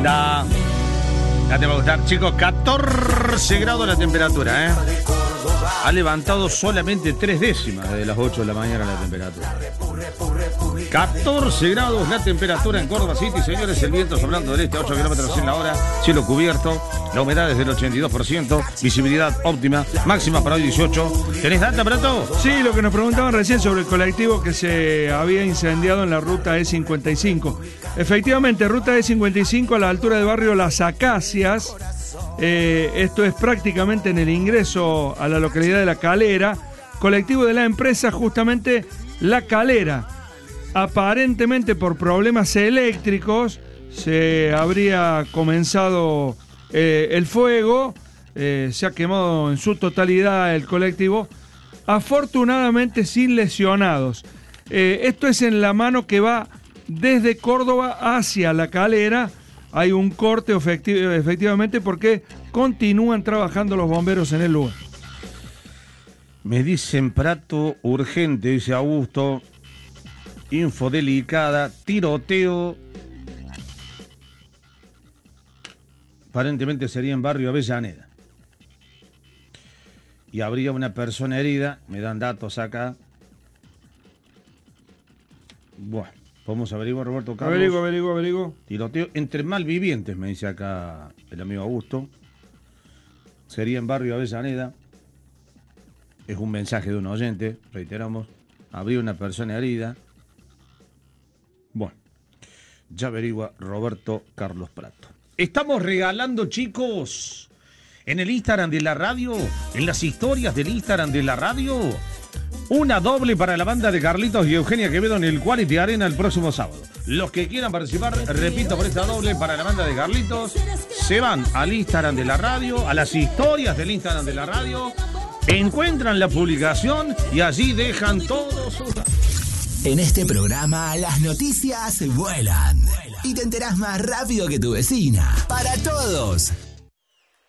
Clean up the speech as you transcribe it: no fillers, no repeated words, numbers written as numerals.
Ya te va a gustar, chicos. 14 grados la temperatura, ¿eh? Ha levantado solamente 3 décimas desde las 8 de la mañana la temperatura. 14 grados la temperatura en Córdoba City, señores. El viento soplando del este a 8 kilómetros en la hora. Cielo cubierto. La humedad es del 82%. Visibilidad óptima. Máxima para hoy 18. ¿Tenés data, Prato? Sí, lo que nos preguntaban recién sobre el colectivo que se había incendiado en la ruta E55. Efectivamente, ruta E55 a la altura del barrio Las Acacias. Esto es prácticamente en el ingreso a la localidad de La Calera. Colectivo de la empresa, justamente La Calera. Aparentemente por problemas eléctricos se habría comenzado el fuego. Se ha quemado en su totalidad el colectivo. Afortunadamente sin lesionados. Esto es en la mano que va desde Córdoba hacia La Calera. Hay un corte efectivamente porque continúan trabajando los bomberos en el lugar. Me dicen Prato urgente, dice Augusto. Info delicada, tiroteo. Aparentemente sería en barrio Avellaneda. Y habría una persona herida. Me dan datos acá. Bueno, podemos averiguar, Roberto Carlos. Averiguo. Tiroteo entre malvivientes, me dice acá el amigo Augusto. Sería en barrio Avellaneda. Es un mensaje de un oyente, reiteramos. Habría una persona herida. Bueno, ya averigua Roberto Carlos Prato. Estamos regalando, chicos, en el Instagram de la radio, en las historias del Instagram de la radio, una doble para la banda de Carlitos y Eugenia Quevedo en el Quality Arena el próximo sábado. Los que quieran participar, repito, por esta doble para la banda de Carlitos, se van al Instagram de la radio, a las historias del Instagram de la radio, encuentran la publicación y allí dejan todos sus datos. En este programa las noticias vuelan y te enterás más rápido que tu vecina. Para todos.